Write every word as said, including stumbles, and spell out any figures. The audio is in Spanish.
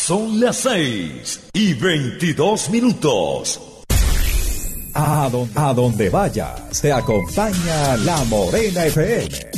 Son las seis y veintidós minutos. A donde, a donde vayas, te acompaña La Morena F M.